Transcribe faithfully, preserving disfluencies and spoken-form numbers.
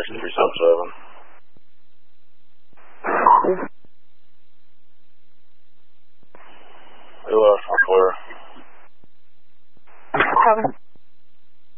Operation three seven seven. We lost, we're clear. Cover.